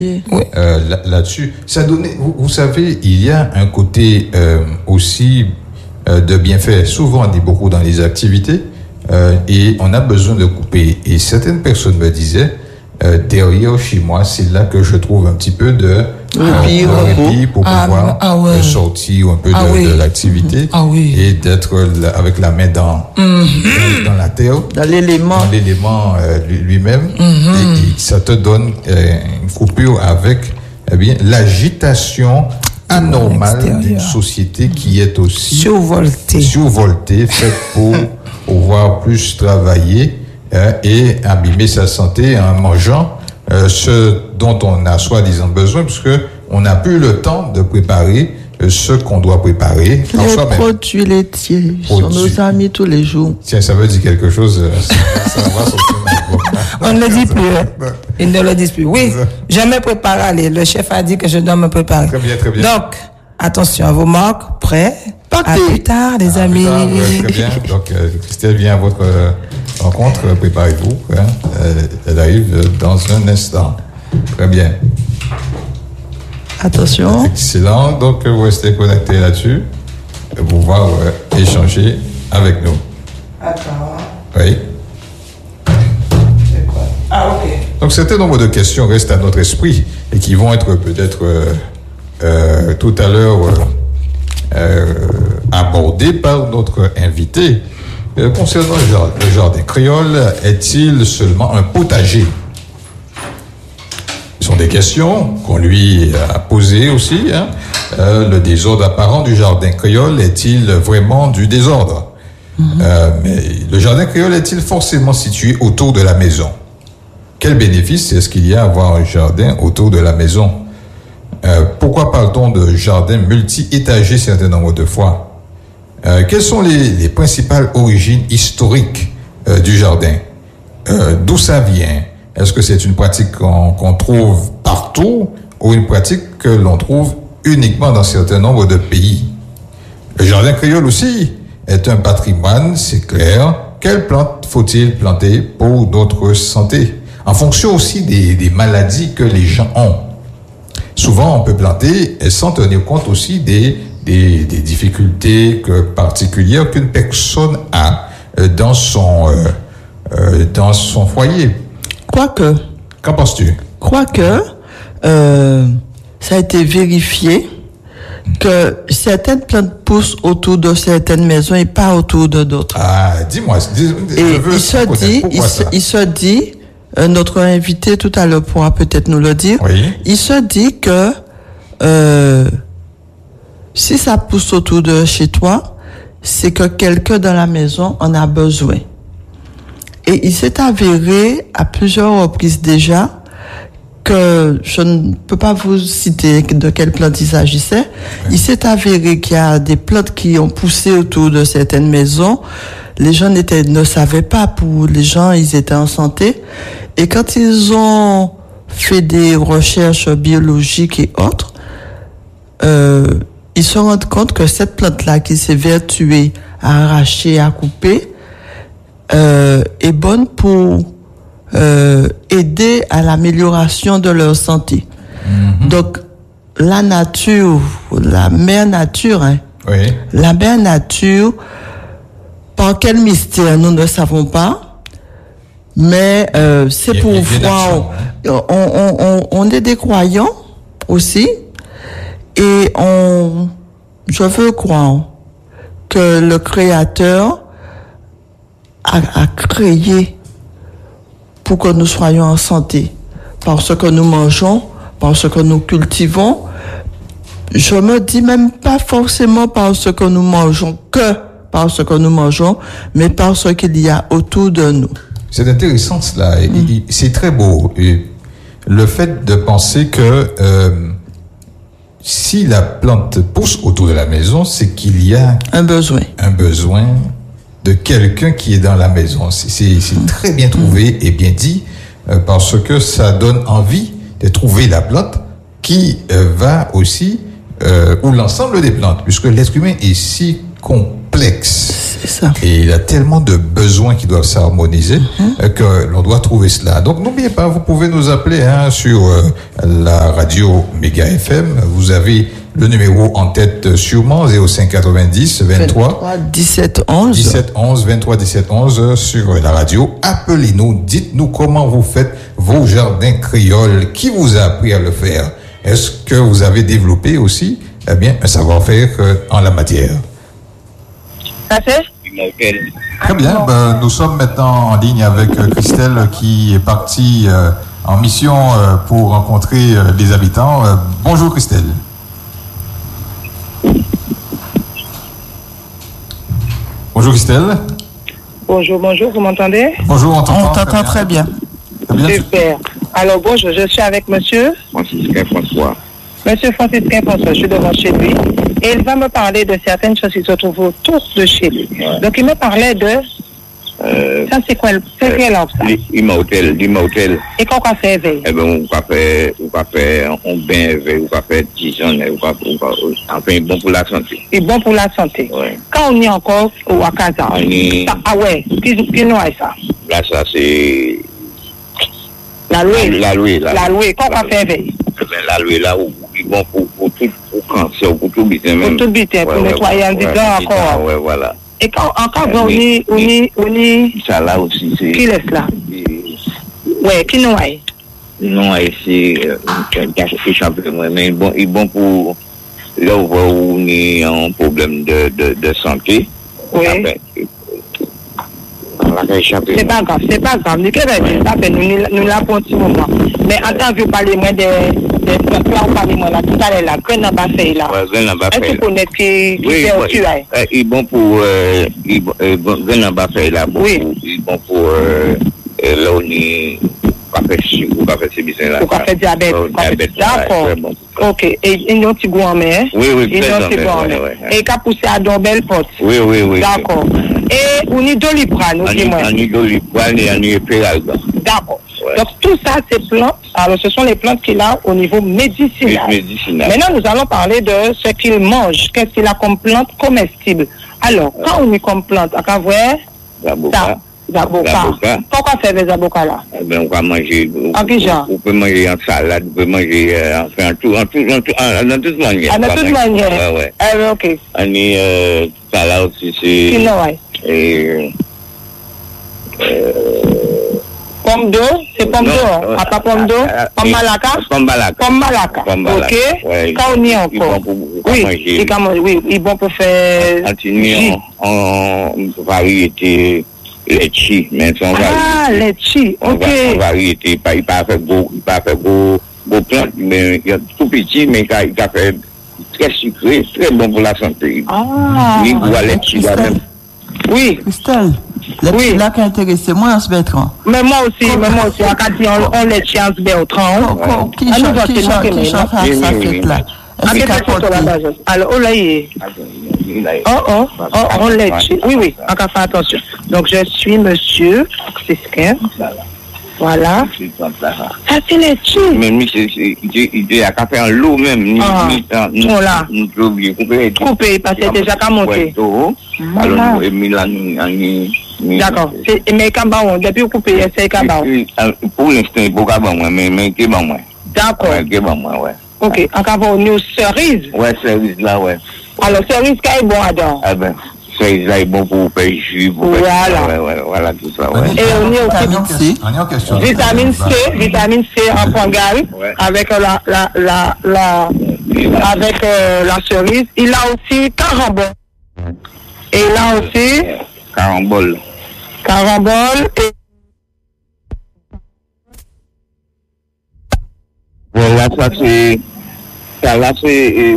là-dessus. Ça donnait, vous savez, il y a un côté aussi de bienfait. Souvent, on dit beaucoup dans les activités et on a besoin de couper. Et certaines personnes me disaient, derrière chez moi, c'est là que je trouve un petit peu de répit pour pouvoir sortir un peu de l'activité et d'être avec la main dans la terre, dans l'élément lui-même. Et ça te donne une coupure avec l'agitation anormale d'une société qui est aussi survoltée, faite pour pouvoir plus travailler et abîmer sa santé en mangeant ce dont on a soi-disant besoin, puisque on n'a plus le temps de préparer ce qu'on doit préparer. Les produits laitiers sont nos amis tous les jours. Tiens, ça veut dire quelque chose. Ça va sortir. On ne le dit plus. Il ne le dit plus. Oui, je me prépare. Allez, le chef a dit que je dois me préparer. Très bien, très bien. Donc, attention à vos marques. Prêts? À plus tard, les amis. Très bien. Donc, Christelle vient à votre rencontre. Préparez-vous. Elle arrive dans un instant. Très bien. Attention. Excellent. Donc, vous restez connectés là-dessus pour pouvoir échanger avec nous. Attends. Oui. C'est quoi? Ok. Donc, certains nombre de questions restent à notre esprit et qui vont être peut-être tout à l'heure abordées par notre invité. Concernant le jardin créole, est-il seulement un potager? Ce sont des questions qu'on lui a posées aussi. Le désordre apparent du jardin créole est-il vraiment du désordre? Mais le jardin créole est-il forcément situé autour de la maison? Quel bénéfice est-ce qu'il y a à avoir un jardin autour de la maison? Pourquoi parle-t-on de jardin multi-étagé certain nombre de fois? Quelles sont les principales origines historiques du jardin? D'où ça vient? Est-ce que c'est une pratique qu'on trouve partout ou une pratique que l'on trouve uniquement dans certains nombres de pays? Le jardin créole aussi est un patrimoine, c'est clair. Quelles plantes faut-il planter pour notre santé? En fonction aussi des maladies que les gens ont. Souvent, on peut planter sans tenir compte aussi des difficultés particulières qu'une personne a dans son foyer. Quoique. Qu'en penses-tu? Quoique, ça a été vérifié que certaines plantes poussent autour de certaines maisons et pas autour de d'autres. Ah, dis-moi. Il se dit, notre invité tout à l'heure pourra peut-être nous le dire. Oui. Il se dit que si ça pousse autour de chez toi, c'est que quelqu'un dans la maison en a besoin. Et il s'est avéré à plusieurs reprises déjà que je ne peux pas vous citer de quelle plante il s'agissait. Il s'est avéré qu'il y a des plantes qui ont poussé autour de certaines maisons. Les gens ne savaient pas. Pour les gens, ils étaient en santé. Et quand ils ont fait des recherches biologiques et autres, ils se rendent compte que cette plante-là qui s'est vertuée à arracher, à couper, est bonne pour aider à l'amélioration de leur santé. Donc, la nature, la mère nature, la mère nature, par quel mystère, nous ne savons pas, mais c'est pour voir. On est des croyants aussi, et je veux croire que le Créateur a créé pour que nous soyons en santé, par ce que nous mangeons, par ce que nous cultivons. Je me dis même pas forcément par ce que nous mangeons, mais par ce qu'il y a autour de nous. C'est intéressant cela, c'est très beau. Et le fait de penser que si la plante pousse autour de la maison, c'est qu'il y a un besoin de quelqu'un qui est dans la maison. C'est très bien trouvé et bien dit, parce que ça donne envie de trouver la plante qui va aussi, ou l'ensemble des plantes, puisque l'être humain est si complexe C'est ça. Et il y a tellement de besoins qui doivent s'harmoniser que l'on doit trouver cela. Donc n'oubliez pas, vous pouvez nous appeler sur la radio Méga FM. Vous avez le numéro en tête sûrement, 05 90 23 17 11. 17 11, 23 17 11 sur la radio. Appelez-nous, dites-nous comment vous faites vos jardins créoles. Qui vous a appris à le faire? Est-ce que vous avez développé aussi un savoir-faire en la matière? Ça fait? Très bien. Nous sommes maintenant en ligne avec Christelle qui est partie en mission pour rencontrer les habitants. Bonjour Christelle. Bonjour Christelle. Bonjour, vous m'entendez? Bonjour, on t'entend très bien. Super. Alors bonjour, je suis avec monsieur Franciscain François. Monsieur Franciscain François, je suis devant chez lui. Et il va me parler de certaines choses qui se trouvent autour de chez lui. Ouais. Donc il me parlait de... ça c'est quoi? C'est quel arbre ça? L'immortel. Et qu'on va faire veille? Eh bien, on va faire un bain veille, on va faire tisane, enfin, bon pour la santé. Et bon pour la santé. Ouais. Quand on est encore au Akaza. Ah ouais, qui nous a ça? Là, ça c'est... La louée. La louée. Quand on va faire veille? Eh bien, la louée là, ils vont pour tout cancer, pour tout bitin même. Pour tout bitin, pour nettoyer un bidon encore. Ouais, voilà. Et quand on est... Ça là aussi, c'est... Qui laisse là? Ouais, qui nous a? Non, c'est échappé moi, mais il bon pour là où on est un problème de santé. Oui. C'est pas grave. Nous l'avons un petit moment. Mais en tant que vous parlez moins des on parle moins là, tout à l'heure là, que n'a pas fait là. Est-ce que vous connaissez qui fait au tuer? Il bon pour que n'a pas fait là, il bon pour là on est pas fait ces business là. Vous avez fait diabète. D'accord. Ok. Et il y a un petit goût en mer. Oui. Il y a un petit goût en mer. Et qu'a poussé à Dorbel Porte. Oui. D'accord. Et on est Doliprane, on est Doliprane et on est Peralga. D'accord. Ouais. Donc tout ça, c'est plantes. Alors ce sont les plantes qu'il a au niveau médicinal. Maintenant, nous allons parler de ce qu'il mange. Qu'est-ce qu'il a comme plante comestible. Alors, quand on est comme plante, à voir Zaboka. Pourquoi faire des avocats là? Eh bien, on va manger. En quel genre? On peut manger en salade, on peut manger en toute manière. En toute manière. Ouais. Ok. On est ça là aussi, c'est. Sinon, ouais. Pomme d'eau, c'est pomme d'eau. Pas pomme d'eau. Pomme malaka. Ok. Ouais, quand on y est encore. Oui, il est bon pour faire. En variété. Letchi, mais son letchi, ok. En variété, il pas fait beau plantes, mais il y a tout petit, mais il a fait très sucré, très bon pour la santé. Il boit letchi là-même. Oui. Christelle, letchi là qui a intéressé moi en ce Bertrand. Mais moi aussi, on letchi en ce Bertrand. Qui chante ça fait là? Alors, on l'a eu. On l'a eu. Oui, on va faire attention. Donc, je suis monsieur Franciscain. Voilà. Ça, c'est les chis. Mais il a qu'à faire un lot même. Voilà. Coupé, parce que c'est déjà qu'à monter. Alors, d'accord. Mais quand depuis coupé, c'est quand pour l'instant, il faut qu'à mais c'est bon, d'accord. Ouais. Ok, en avant nous cerise. Ouais, cerise là, ouais. Alors, cerise, qu'est-ce qu'il est bon à ah ben, cerise là est bon pour faire jus. Voilà, tout ça, ouais. Et on est aussi vitamine C en pangal, avec avec la cerise. Il a aussi carambole. Et il a aussi carambole et voilà, ça là c'est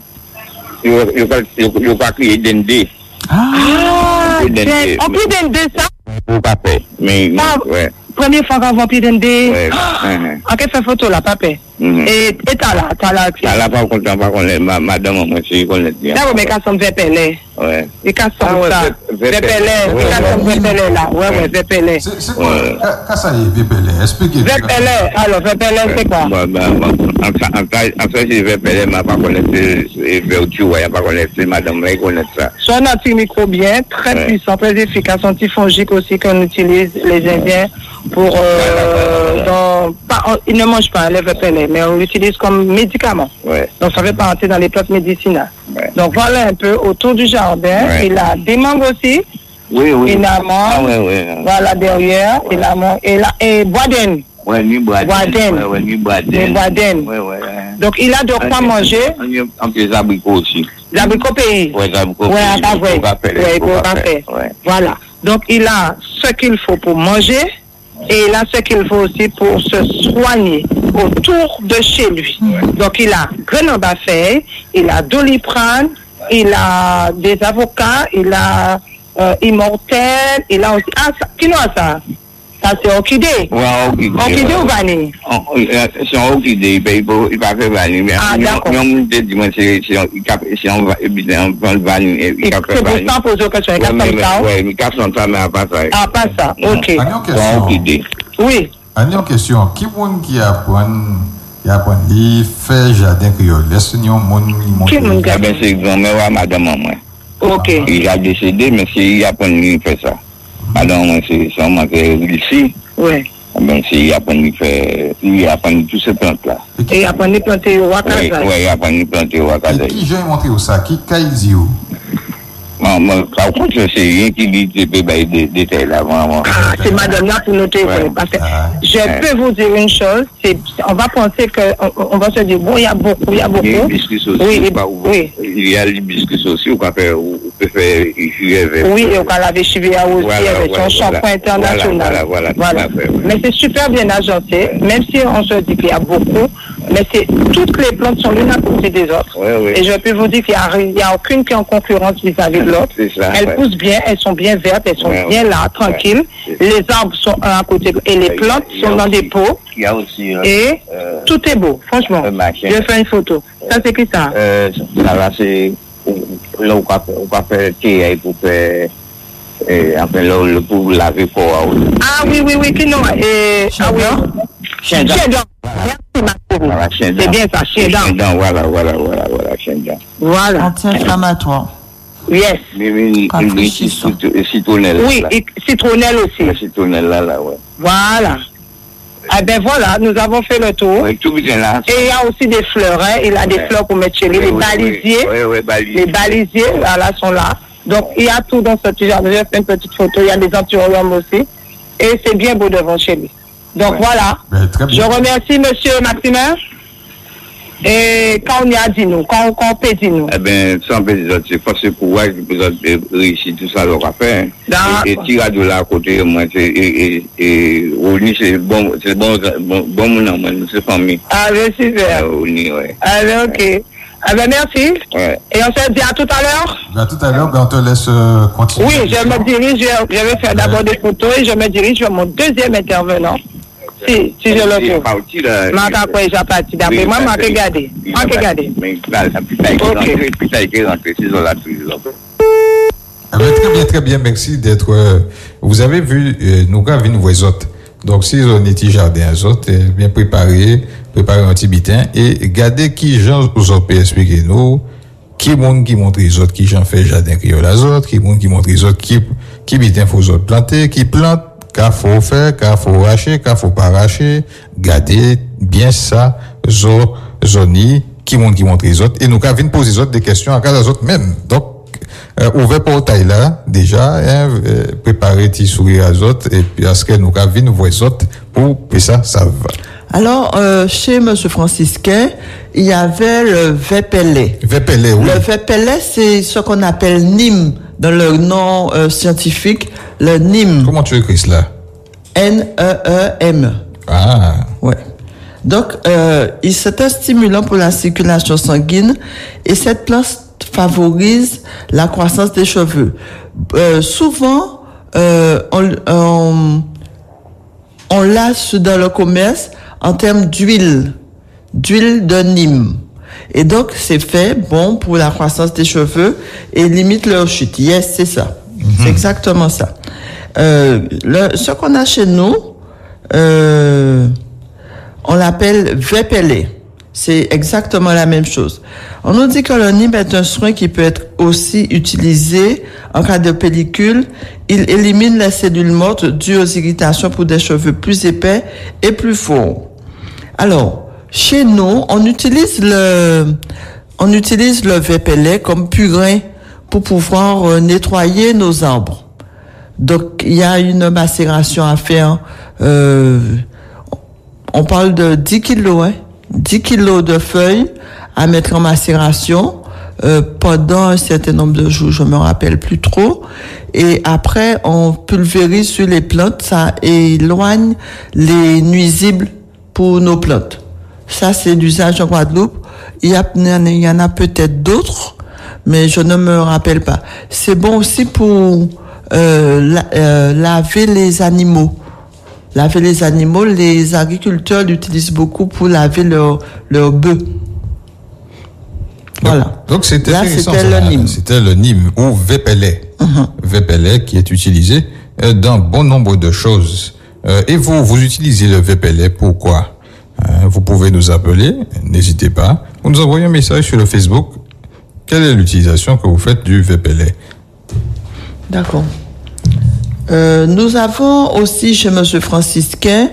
il va créer dendé. On peut dendé ça? Ou pas fait, mais ouais. Première fois qu'on va plus dendé. Ouais. En quelle photo là, papa? Et t'as là. T'as là, pas content, pas qu'on est, madame, moi, je connais bien. Là, mais quand on fait pelé. Ouais. Et quand on ça. Vépelé, là. Ouais, Vépelé. C'est quoi? Quand ça y est, Vépelé, expliquez. Vépelé, alors, Vépelé, c'est quoi? En fait, je Vépelé, mais pas connaître, vertu, ouais, pas connaître, madame, mais connaître ça. C'est un antimicrobien très puissant, très efficace, antifongique aussi qu'on utilise les Indiens pour ils ne mangent pas les Vépelé, mais on l'utilise comme médicament. Ouais. Donc ça fait partie dans les plantes médicinales. Ouais. Donc voilà un peu autour du jardin. Ouais. Il a des mangues aussi. Oui. Il a mangue. Voilà derrière. Ouais. Et boisden. Ouais, ni boisden. Ouais, ni boisden. Ouais. Donc il a de quoi manger. En plus, les abricots aussi. Les abricots pays. Ouais, les abricots pays. Ouais. Voilà. Donc il a ce qu'il faut pour manger. Et il a ce qu'il faut aussi pour se soigner autour de chez lui. Donc il a Grenoble à feuilles, il a Doliprane, il a des avocats, il a Immortel, il a aussi... Ah, qui n'a ça? Ça c'est orchidée. Ouais, orchidée ou vanille? C'est un orchidée, il va faire vanille. Mais on dit c'est un vanille. C'est pour ça poser aux questions. Oui, mais 400 ans, mais pas ça. Ah, pas ça, ok. C'est un orchidée. Oui. Une question. Qui apprend à faire jardin créole? Laisse-nous mon c'est grand-mère, madame, moi. Ok. Il a décédé, mais il apprend à faire ça. Alors, c'est un manque ici. Oui. Ben, il apprend toutes ces plantes-là. Et il apprend à planter au Wakaza. Oui, il apprend à planter au Wakaza. Et qui j'ai montré ça? Qui dit où? Par contre, c'est rien qui dit des détails là. Ah, c'est madame là pour noter. Je peux vous dire une chose, on va penser on va se dire, bon, il y a beaucoup. Il y a les biscuits aussi. Oui. Il y a les biscuits aussi, on peut faire juillet. Oui, et on peut laver cheveux aussi avec son shampoing international. Voilà. Mais c'est super bien agencé, même si on se dit qu'il y a beaucoup, mais toutes les plantes sont l'une à côté des autres. Et je peux vous dire qu'il n'y a aucune qui est en concurrence vis-à-vis de l'autre. Elles poussent bien, elles sont bien vertes, elles sont bien là, tranquilles. Les arbres sont un à côté et les plantes sont dans des pots. Il y a aussi, et tout est beau, franchement. Je vais faire une photo. Ça, c'est qui ça? Ça va, c'est là où on va faire thé pour faire pour laver pour. Ah oui, qui non? Ah oui. Chien dent. C'est bien ça, chien dent. Voilà, chien dent. Voilà. Anti-inflammatoire. Yes. Citronnelle. Oui, citronnelle aussi. Citronnelle là, ouais. Voilà. Ah ben voilà, nous avons fait le tour. Oui, tout bien là. Et il y a aussi des fleurs, hein. Il a des fleurs pour mettre chez lui, les balisiers. Les balisiers, voilà, sont là. Donc il y a tout dans ce petit jardin. J'ai fait une petite photo, il y a des anthuriums aussi. Et c'est bien beau devant chez lui. Donc voilà. Je remercie monsieur Maximin. Et quand on y a dit nous, quand on peut dire nous. Eh bien, sans pédisant, c'est parce que courage que vous avez réussi tout ça, leur affaire. Et tirer de là à côté, moi, et Oli, c'est bon, mon c'est famille. Ah, bien, super. Oli, ouais. Allez, ok. Ah ben merci. Ouais. Et on se dit à tout à l'heure. À tout à l'heure, on te laisse continuer. Oui, je me dirige, je vais faire d'abord des photos et je me dirige vers mon deuxième intervenant. Si je le trouve. Je suis parti. D'après moi, je vais regarder. Mais là, la putain qui est rentrée, c'est là toujours. Très bien, merci d'être. Vous avez vu, nous avons une voisine. Donc, si on est petit jardin, bien préparé un petit bitin et regardez qui gens vous ont expliquer nous, qui montre les autres, qui j'en fait jardin créole les autres, qui montre les autres, qui bitin faut autres planter, qui plante, qu'il faut faire, qu'il faut racher, qu'il faut pas racher, gardez bien ça, zoni, qui montre les autres, et nous avons poser les autres des questions à cas les autres même. Donc, ouvert portail là, déjà, préparer tes sourire à autres, et puis, parce que nous avons voir les autres pour que ça va. Alors, chez monsieur Franciscain, il y avait le Vépelé. Vépelé, oui. Le Vépelé, c'est ce qu'on appelle Nîmes, dans le nom scientifique, le Nîmes. Comment tu écris cela? N-E-E-M. Ah. Ouais. Donc, c'est un stimulant pour la circulation sanguine et cette plante favorise la croissance des cheveux. Souvent, on l'a dans le commerce en termes d'huile. d'huile de Nîmes. Et donc, c'est fait bon pour la croissance des cheveux et limite leur chute. Yes, c'est ça. C'est exactement ça. Ce qu'on a chez nous, on l'appelle VPL. C'est exactement la même chose. On nous dit que le Nîmes est un soin qui peut être aussi utilisé en cas de pellicule. Il élimine les cellules mortes dues aux irritations pour des cheveux plus épais et plus forts. Alors, chez nous, on utilise le VPL comme purin pour pouvoir nettoyer nos arbres. Donc, il y a une macération à faire. On parle de 10 kilos, 10 kilos de feuilles à mettre en macération pendant un certain nombre de jours, je me rappelle plus trop. Et après, on pulvérise sur les plantes, ça éloigne les nuisibles pour nos plantes. Ça, c'est l'usage en Guadeloupe. Il y en a peut-être d'autres, mais je ne me rappelle pas. C'est bon aussi pour laver les animaux. Laver les animaux, les agriculteurs l'utilisent beaucoup pour laver leurs bœufs. Voilà. Donc c'était là, c'était le Nîmes. C'était le Nîmes ou VPL. VPL qui est utilisé dans bon nombre de choses. Et vous utilisez le VPL pourquoi? Vous pouvez nous appeler, n'hésitez pas. Vous nous envoyez un message sur le Facebook. Quelle est l'utilisation que vous faites du VPL? D'accord. Nous avons aussi chez Monsieur Franciscain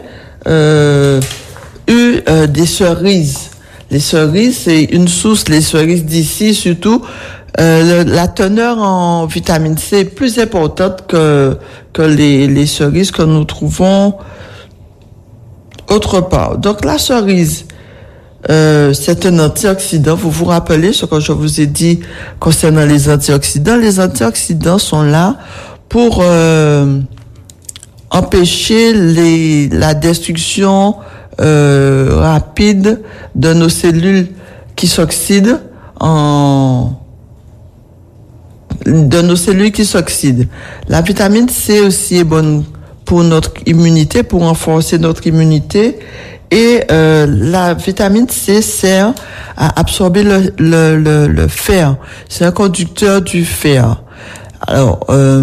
eu des cerises. Les cerises, c'est une source, les cerises d'ici surtout, la teneur en vitamine C est plus importante que les cerises que nous trouvons autre part. Donc la cerise, c'est un antioxydant. Vous vous rappelez ce que je vous ai dit concernant les antioxydants? Les antioxydants sont là pour empêcher la destruction rapide de nos cellules qui s'oxydent La vitamine C aussi est bonne pour notre immunité, pour renforcer notre immunité. Et la vitamine C sert à absorber le fer. C'est un conducteur du fer. Alors,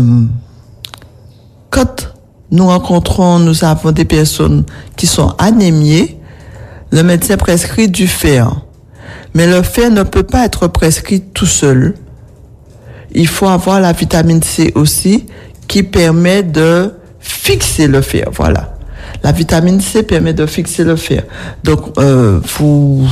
quand nous avons des personnes qui sont anémiées, le médecin prescrit du fer. Mais le fer ne peut pas être prescrit tout seul. Il faut avoir la vitamine C aussi qui permet de fixer le fer. Voilà. La vitamine C permet de fixer le fer. Donc, vous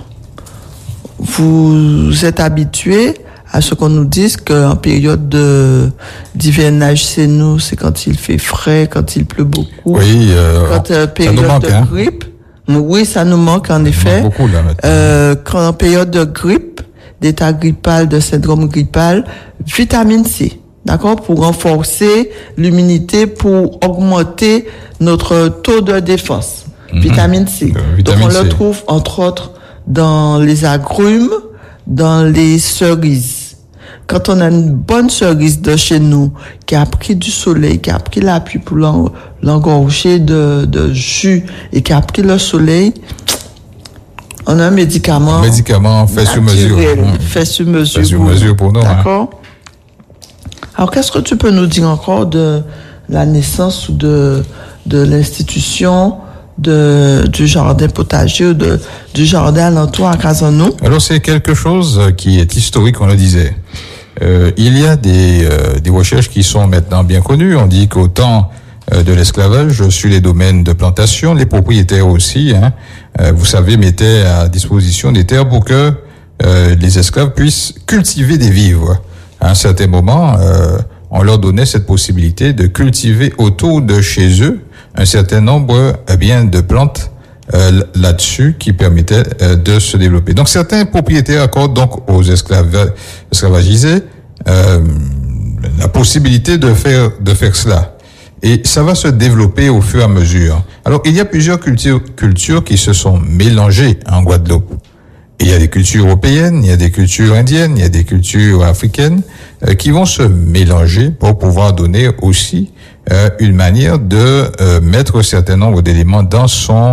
êtes habitués à ce qu'on nous dise qu'en période d'hivernage chez nous, c'est quand il fait frais, quand il pleut beaucoup. Oui, période manque, de grippe. Oui, ça nous manque en effet. Beaucoup, là, quand en période de grippe, d'état grippal, de syndrome grippal, vitamine C. D'accord? Pour renforcer l'immunité, pour augmenter notre taux de défense. Vitamine C. Donc on le trouve entre autres dans les agrumes, dans les cerises. Quand on a une bonne cerise de chez nous, qui a pris du soleil, qui a pris la pluie pour l'engorger de jus et qui a pris le soleil, on a un médicament. Fait sur mesure. Fait sur mesure. Fait sur mesure pour nous. D'accord. Alors, qu'est-ce que tu peux nous dire encore de la naissance ou de l'institution du jardin potager ou du jardin alentour à Casanou? Alors, c'est quelque chose qui est historique, on le disait. Il y a des recherches qui sont maintenant bien connues. On dit qu'au temps de l'esclavage, sur les domaines de plantation, les propriétaires aussi, vous savez, mettaient à disposition des terres pour que les esclaves puissent cultiver des vivres. À un certain moment, on leur donnait cette possibilité de cultiver autour de chez eux un certain nombre de plantes là-dessus qui permettaient de se développer. Donc certains propriétaires accordent donc aux esclavagisés la possibilité de faire cela. Et ça va se développer au fur et à mesure. Alors il y a plusieurs cultures qui se sont mélangées en Guadeloupe. Il y a des cultures européennes, il y a des cultures indiennes, il y a des cultures africaines qui vont se mélanger pour pouvoir donner aussi une manière de mettre un certain nombre d'éléments dans son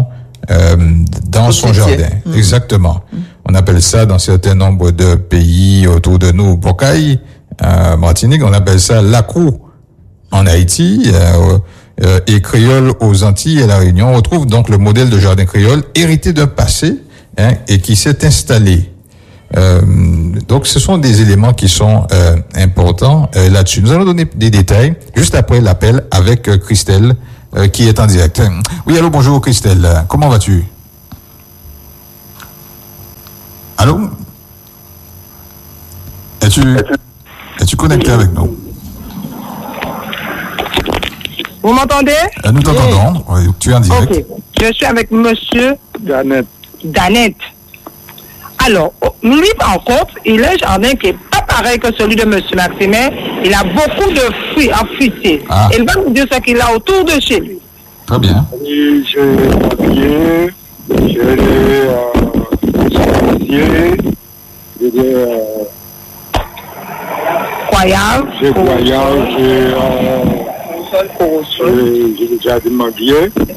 dans son jardin. Exactement. On appelle ça dans certains nombres de pays autour de nous, Bocaille, Martinique, on appelle ça lacrou en Haïti, et créole aux Antilles et à La Réunion. On retrouve donc le modèle de jardin créole hérité d'un passé, et qui s'est installé. Donc ce sont des éléments qui sont importants là-dessus. Nous allons donner des détails juste après l'appel avec Christelle qui est en direct. Oui, allô, bonjour Christelle. Comment vas-tu? Allô? Es-tu connecté avec nous? Vous m'entendez? Nous t'entendons. Oui, tu es en direct. Ok. Je suis avec monsieur Danette. Alors, lui, par contre, il a un jardin qui n'est pas pareil que celui de monsieur Maximin. Il a beaucoup de fruits en fruitier. Il va nous dire ce qu'il a autour de chez lui. Très bien. Oui, j'ai des Goyave. J'ai goyave, j'ai déjà demandé,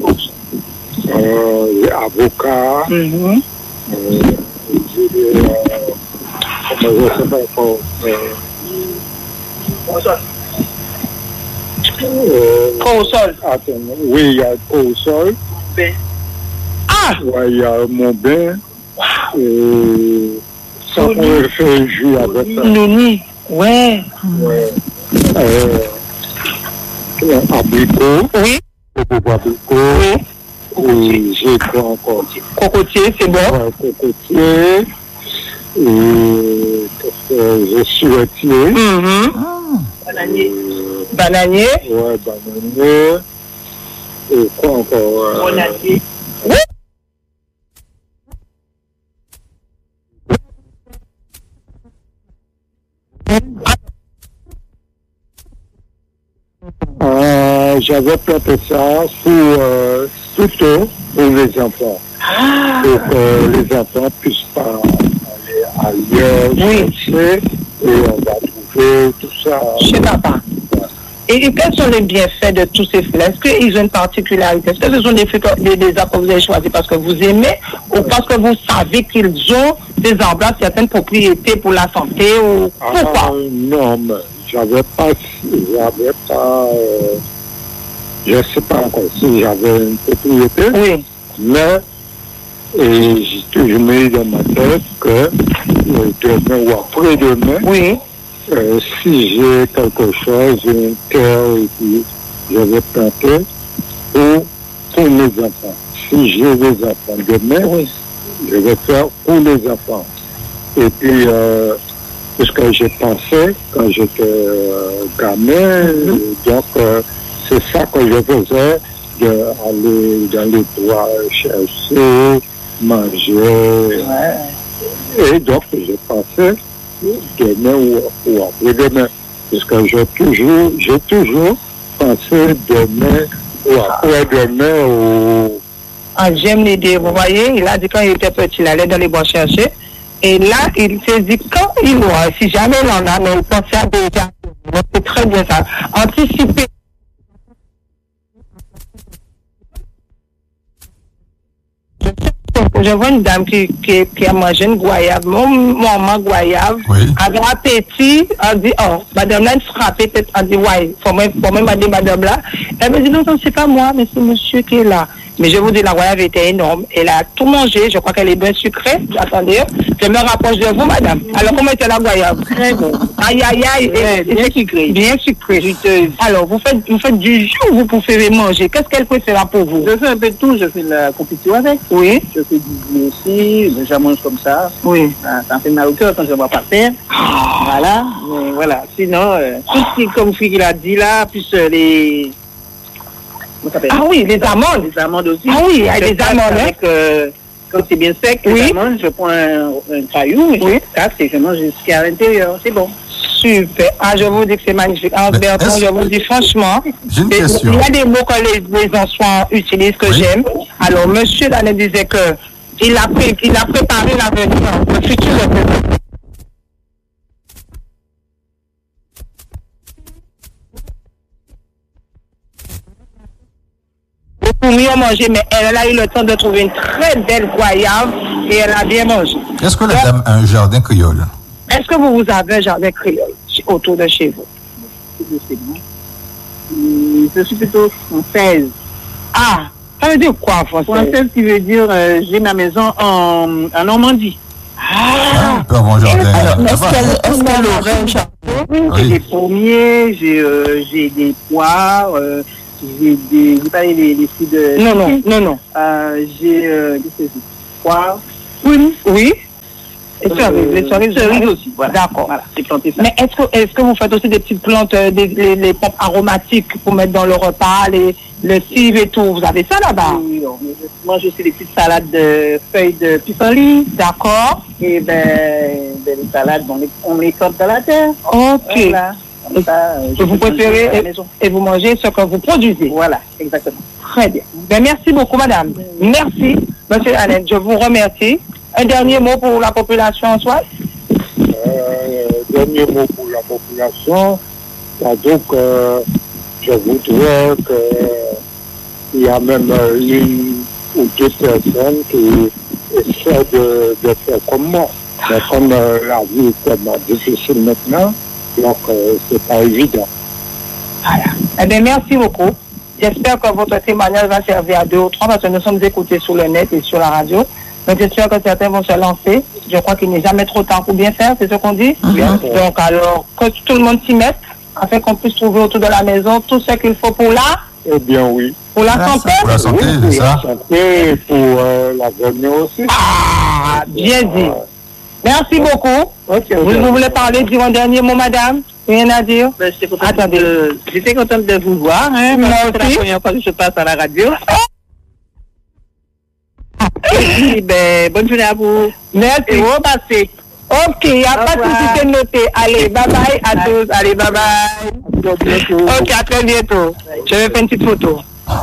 avocat, j'ai des, comment je sais pas encore, Corosol. Oui, il y a Corosol. Ah! Ouais, il y a mon bain. Ça pourrait faire jouer avec ça. Nouni. Ouais. Abricot. Oui. Abricot. Oui. Et j'ai quoi encore? Cocotier, c'est bon. Ouais, cocotier. Et j'ai suretier. Bananier. Ouais, bananier. Et quoi encore? Grenadier. Oui. J'avais planté ça surtout pour les enfants. Pour que les enfants puissent pas aller ailleurs, chercher, et on va trouver tout ça. Chez papa. Et quels sont les bienfaits de tous ces fruits? Est-ce qu'ils ont une particularité? Est-ce que ce sont des fruits, des arbres que vous avez choisis parce que vous aimez ou parce que vous savez qu'ils ont des arbres certaines propriétés pour la santé ou pourquoi? Non, mais j'avais pas, je ne sais pas encore si j'avais une propriété. Oui. Mais j'ai toujours mis dans ma tête que demain ou après-demain, oui. Si j'ai quelque chose, une terre, et puis je vais planter pour mes enfants. Si j'ai des enfants demain, je vais faire pour les enfants. Et puis, ce que j'ai pensé quand j'étais gamin, donc c'est ça que je faisais, d'aller dans les bois chercher, manger. Et donc, j'ai pensé demain ou après-demain. Parce que j'ai toujours pensé demain ou après-demain ou... Ah, j'aime l'idée, vous voyez, il a dit quand il était petit, il allait dans les bois chercher. Et là, il s'est dit quand il aura, si jamais il en a, mais il pensait à déjà. C'est très bien ça. Anticiper. Je vois une dame qui a mangé une goyave, mon maman goyave, avec appétit, elle dit, oh, madame là, elle frappée, peut-être, elle dit, ouais, faut même madame là. Elle me dit, non, c'est pas moi, mais c'est monsieur qui est là. Mais je vous dis, la goyave était énorme. Elle a tout mangé. Je crois qu'elle est bien sucrée. Attendez, je me rapproche de vous, madame. Alors, comment était la goyave? Très bon. Aïe, aïe, aïe. Bien sucré. Bien sucré. Alors, vous faites du jus ou vous préférez manger? Qu'est-ce qu'elle préfère pour vous? Je fais un peu de tout. Je fais de la confiture avec. Oui. Je fais du jus aussi. Je mange comme ça. Oui. Ça fait mal au cœur quand je ne vois pas faire. Voilà. Mais voilà. Sinon, tout ce qui, comme qu'il a dit là, plus les... Ah oui, les amandes. Les amandes aussi. Ah oui, il y a des amandes. Avec, quand c'est bien sec, les amandes, je prends un caillou, je casse et je mange jusqu'à l'intérieur. C'est bon. Super. Ah, je vous dis que c'est magnifique. Ah, Bertrand, je vous dis franchement, j'ai une question. Il y a des mots que les enfants utilisent que j'aime. Alors, monsieur Danette disait que il a préparé l'avenir, le futur de pour mieux manger, mais elle a eu le temps de trouver une très belle goyave et elle a bien mangé. Est-ce que la dame a un jardin créole? Est-ce que vous avez un jardin créole autour de chez vous? Je suis plutôt française. Ah, ça veut dire quoi, française? Française qui veut dire j'ai ma maison en Normandie. Ah, on peut avoir un jardin. Est-ce qu'elle aurait un jardin? Oui. J'ai des pommiers, j'ai des poires, j'ai les fruits de... Non. J'ai des poires. Oui. Et les cerises aussi. Voilà. D'accord. Voilà, j'ai planté ça. Mais est-ce que vous faites aussi des petites plantes, les plantes aromatiques pour mettre dans le repas, le cive et tout? Vous avez ça là-bas? Oui, je mange aussi des petites salades de feuilles de pissenlit. D'accord. Et les salades, on les plante dans la terre. Ok. Voilà. Vous préférez et vous mangez ce que vous produisez. Voilà, exactement. Très bien. Merci beaucoup, madame. Merci, monsieur Annette. Je vous remercie. Un dernier mot pour la population en soi? Dernier mot pour la population. Donc, je voudrais qu'il y a même une ou deux personnes qui essaient de faire comme moi. Mais comme la vie est tellement difficile maintenant, donc c'est pas évident. Voilà. Eh bien, merci beaucoup. J'espère que votre témoignage va servir à 2 ou 3 parce que nous sommes écoutés sur le net et sur la radio. Donc, j'espère que certains vont se lancer. Je crois qu'il n'est jamais trop tard pour bien faire, c'est ce qu'on dit. Donc, alors, que tout le monde s'y mette, afin qu'on puisse trouver autour de la maison tout ce qu'il faut pour la... Eh bien, oui. Pour la santé? Pour la santé, c'est ça? Pour la santé et pour l'avenir aussi. Ah, bien dit. Merci beaucoup. Vous voulez parler, dire un dernier mot, madame? Rien à dire? J'étais contente de vous voir. C'est la première fois que je passe à la radio. Bonne journée à vous. Merci. Et repassez. Ok, il n'y a pas de souci, c'est noté. Allez, bye bye à tous. Allez, bye bye. Ok, à très bientôt. Je vais faire une petite photo.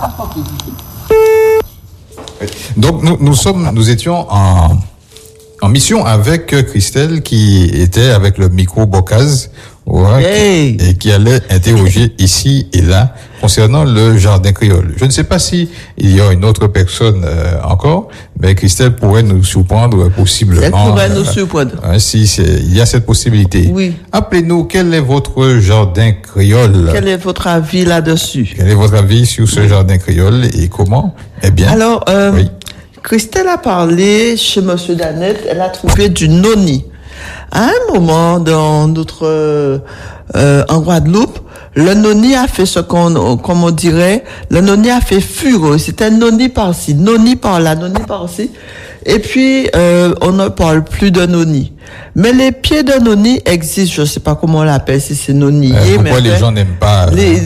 Donc, nous étions en mission avec Christelle qui était avec le micro Bocaz. Ouais, et qui allait interroger ici et là concernant le jardin créole. Je ne sais pas si il y a une autre personne encore, mais Christelle pourrait nous surprendre possiblement. Elle pourrait nous surprendre. Il y a cette possibilité. Oui. Appelez-nous, quel est votre jardin créole? Quel est votre avis là-dessus? Quel est votre avis sur ce jardin créole et comment? Eh bien. Alors, Christelle a parlé chez Monsieur Danette, elle a trouvé du noni. À un moment dans notre en Guadeloupe, le noni a fait ce comme on dirait, le noni a fait fureur. C'était noni par-ci, noni par-là, noni par-ci. Et puis on ne parle plus de noni. Mais les pieds de noni existent, je sais pas comment on l'appelle, si c'est noni. Pourquoi les gens n'aiment pas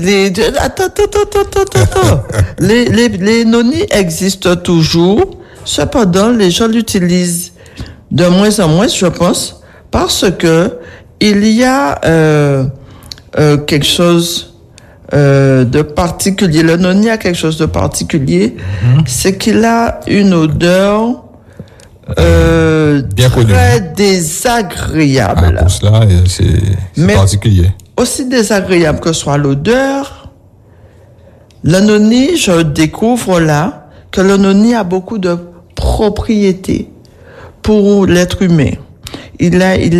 Attends. Les noni existent toujours. Cependant, les gens l'utilisent de moins en moins, je pense. Parce que il y a quelque chose de particulier. Le noni a quelque chose de particulier. C'est qu'il a une odeur bien très désagréable. Pour cela, c'est particulier. Aussi désagréable que soit l'odeur, le noni, je découvre là que le noni a beaucoup de propriétés pour l'être humain. Il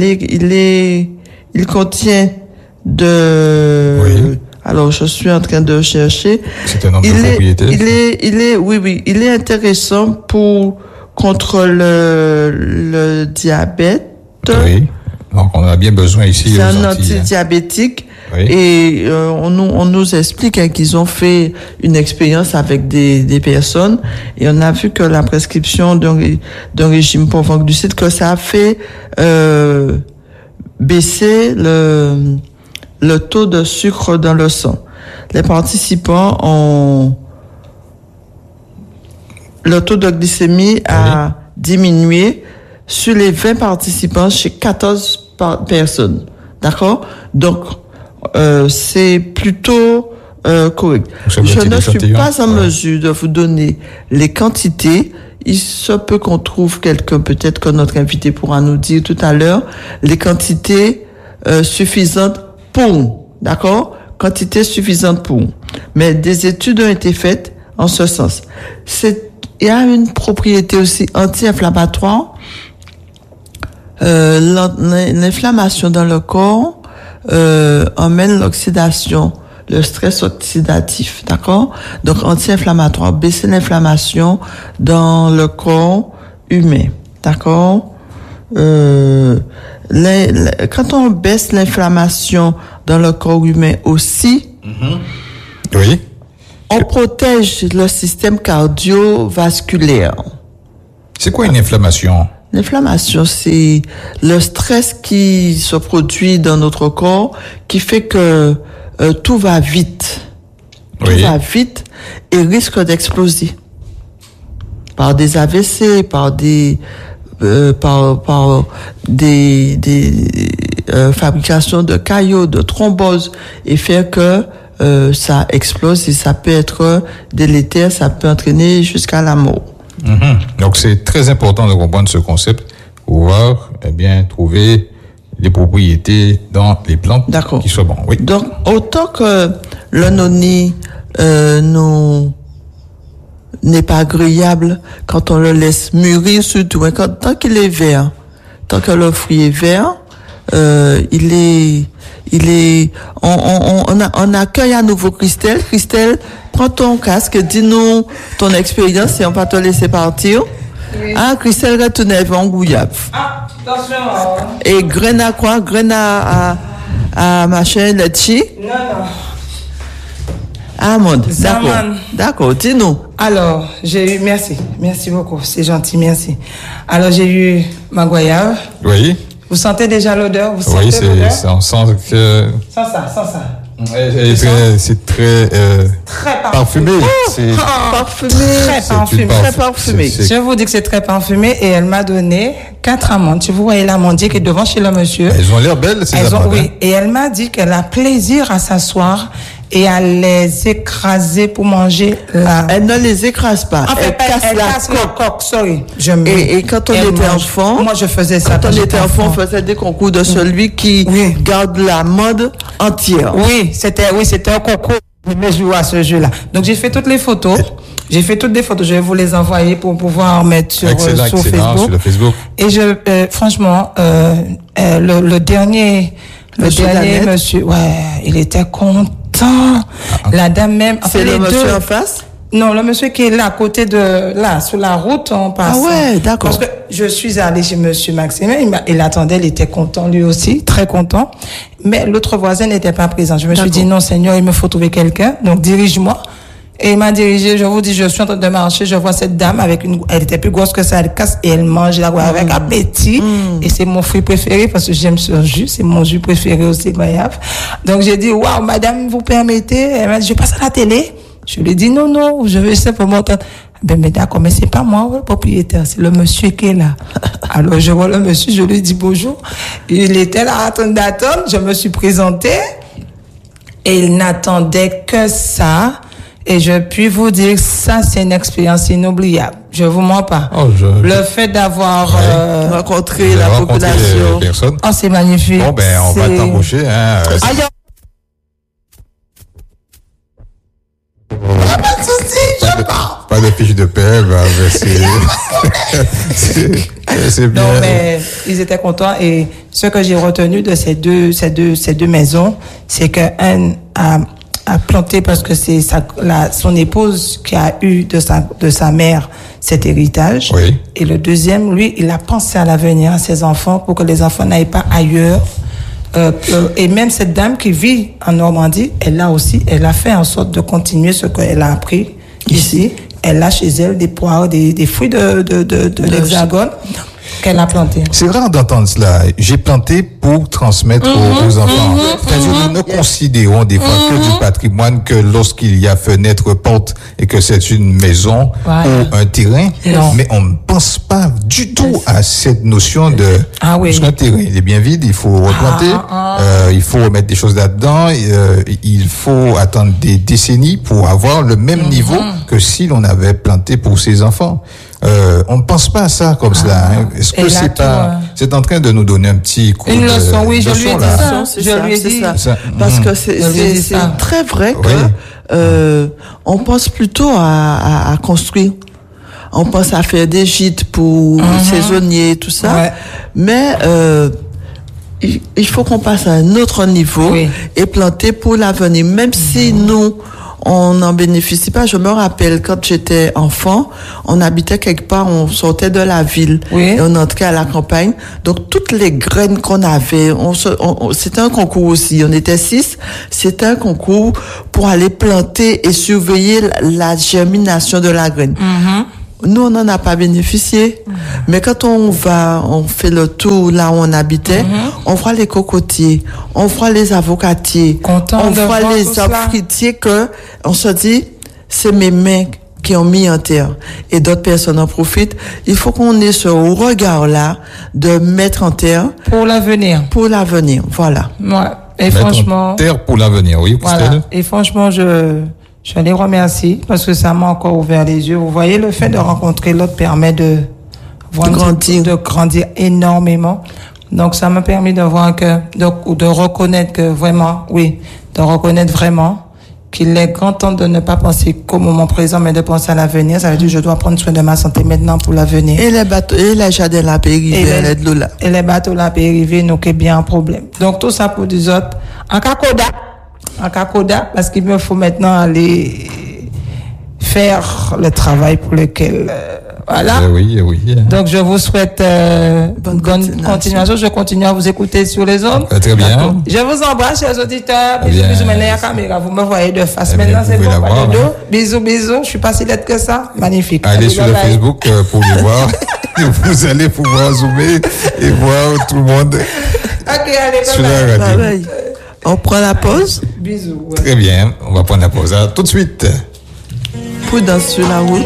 contient de... Oui. Alors, je suis en train de chercher. C'est un homme de propriété. Il est intéressant contre le diabète. Oui. Donc, on a bien besoin ici. C'est un antidiabétique. Oui. Et on nous explique qu'ils ont fait une expérience avec des personnes et on a vu que la prescription d'un régime pauvre en glucides, que ça a fait baisser le taux de sucre dans le sang. Les participants le taux de glycémie a diminué sur les 20 participants chez 14 personnes. D'accord? Donc, c'est plutôt correct. Je ne suis pas en mesure de vous donner les quantités. Il se peut qu'on trouve quelqu'un, peut-être que notre invité pourra nous dire tout à l'heure, les quantités suffisantes pour, d'accord? Quantité suffisante pour. Mais des études ont été faites en ce sens. Il y a une propriété aussi anti-inflammatoire. L'inflammation dans le corps emmène l'oxydation, le stress oxydatif, d'accord? Donc anti-inflammatoire, baisser l'inflammation dans le corps humain, d'accord? Quand on baisse l'inflammation dans le corps humain aussi, oui, on protège le système cardiovasculaire. C'est quoi une inflammation? L'inflammation, c'est le stress qui se produit dans notre corps, qui fait que tout va vite. Oui. Tout va vite et risque d'exploser. Par des AVC, par des fabrications de caillots, de thromboses, et faire que ça explose et ça peut être délétère, ça peut entraîner jusqu'à la mort. Donc c'est très important de comprendre ce concept pour pouvoir trouver les propriétés dans les plantes qui soient bonnes. Oui. Donc autant que le noni n'est pas agréable quand on le laisse mûrir, surtout tant qu'il est vert, tant que le fruit est vert, on accueille à nouveau Christelle. Christelle, prends ton casque, dis-nous ton expérience et on va te laisser partir. Oui. Ah, Christelle retourne en gouillab. Ah, attention. Et graine à quoi? Graine à machin, letchi? Non. Amande, d'accord, dis-nous. Alors, j'ai eu, merci beaucoup, c'est gentil, merci. Alors, j'ai eu ma goyave. Oui. Vous sentez déjà l'odeur? Oui, on sent que... Sans ça. C'est très parfumé. Très parfumé. Je vous dis que c'est très parfumé et elle m'a donné 4 amandes. Vous voyez l'amandier qui est devant chez le monsieur. Elles ont l'air belles, ces amandes. Oui, et elle m'a dit qu'elle a plaisir à s'asseoir et à les écraser pour manger là. Elle ne les écrase pas. En fait, elle casse la coque, sorry. Et quand on était enfant, moi je faisais ça. Quand on était enfant, on faisait des concours de celui qui garde l'amande entière. Oui, c'était un concours. Je me joue à ce jeu-là. Donc j'ai fait toutes les photos. Je vais vous les envoyer pour pouvoir mettre sur Facebook. Et franchement, le dernier monsieur, il était content. La dame même. C'est le monsieur en face? Non, le monsieur qui est là, à côté sur la route, on passe. Ah ouais, d'accord. Parce que je suis allée chez monsieur Maximin, il attendait, il était content lui aussi, très content. Mais l'autre voisin n'était pas présent. Je me suis dit, non, Seigneur, il me faut trouver quelqu'un, donc dirige-moi. Et il m'a dirigé, je vous dis, je suis en train de marcher, je vois cette dame elle était plus grosse que ça, elle casse et elle mange la goyave avec appétit. Et c'est mon fruit préféré parce que j'aime ce jus, c'est mon jus préféré aussi, goyave. Donc j'ai dit, waouh, madame, vous permettez? Elle m'a dit, je passe à la télé. Je lui ai dit, non, je vais simplement entendre. Mais d'accord, mais c'est pas moi, le propriétaire, c'est le monsieur qui est là. Alors je vois le monsieur, je lui dis bonjour. Il était là, d'attendre, je me suis présentée et il n'attendait que ça. Et je puis vous dire, ça, c'est une expérience inoubliable. Je vous mens pas. Le fait d'avoir rencontré la population. Oh, c'est magnifique. Bon, on va t'embaucher. Pas de fiche de paie, c'est bien. Non, mais ils étaient contents et ce que j'ai retenu de ces deux maisons, c'est qu'un a planté parce que c'est son épouse qui a eu de sa mère cet héritage. Oui. Et le deuxième, lui, il a pensé à l'avenir, à ses enfants, pour que les enfants n'aillent pas ailleurs. Et même cette dame qui vit en Normandie, elle a fait en sorte de continuer ce qu'elle a appris ici. Elle a chez elle des poires, des fruits de l'Hexagone qu'elle a plantés. C'est rare d'entendre cela. J'ai planté pour transmettre aux enfants. Nous ne considérons des fois que du patrimoine que lorsqu'il y a fenêtre, porte et que c'est une maison ou un terrain. Mais on ne pense pas du tout à cette notion de parce qu'un terrain, il est bien vide, il faut replanter, il faut remettre des choses là-dedans, il faut attendre des décennies pour avoir le même niveau que si l'on avait planté pour ses enfants. On ne pense pas à ça comme cela. Est-ce que c'est en train de nous donner un petit coup une leçon? Oui, je lui ai dit ça. Parce que c'est très vrai que on pense plutôt à construire. On pense à faire des gîtes pour saisonniers, tout ça. Ouais. Mais il faut qu'on passe à un autre niveau et planter pour l'avenir. Même si nous, on n'en bénéficie pas. Je me rappelle, quand j'étais enfant, on habitait quelque part, on sortait de la ville et on entrait à la campagne. Donc, toutes les graines qu'on avait, c'était un concours aussi. On était 6. C'était un concours pour aller planter et surveiller la germination de la graine. Nous, on n'en a pas bénéficié. Mais quand on fait le tour là où on habitait, on voit les cocotiers, on voit les avocatiers, on voit les arbres fruitiers que on se dit, c'est mes mains qui ont mis en terre. Et d'autres personnes en profitent. Il faut qu'on ait ce regard-là de mettre en terre. Pour l'avenir. Pour l'avenir, voilà. Ouais. Et franchement. Terre pour l'avenir, oui. Voilà. Et franchement, je les remercie parce que ça m'a encore ouvert les yeux. Vous voyez, le fait de rencontrer l'autre permet de grandir énormément. Donc, ça m'a permis de voir de reconnaître que vraiment, qu'il est grand temps de ne pas penser qu'au moment présent, mais de penser à l'avenir. Ça veut dire, je dois prendre soin de ma santé maintenant pour l'avenir. Et les bateaux, et les jardins là, et les bateaux là, périvé, nous, qu'il y a bien un problème. Donc, tout ça pour des autres. En Kakoda, parce qu'il me faut maintenant aller faire le travail pour lequel, voilà. Oui. Donc, je vous souhaite bonne continuation. Je continue à vous écouter sur les ondes. Très bien. Je vous embrasse, chers auditeurs. Bisous, maintenant, il y a caméra. Vous me voyez de face. Maintenant, c'est bon, pas de dos. Bisous. Je suis pas si laide que ça. Magnifique. Allez sur le Facebook pour les voir. Vous allez pouvoir zoomer et voir tout le monde. Ok, allez, sur la radio. On prend la pause. Bisous. Très bien, on va prendre la pause. Tout de suite. Prudence sur la route.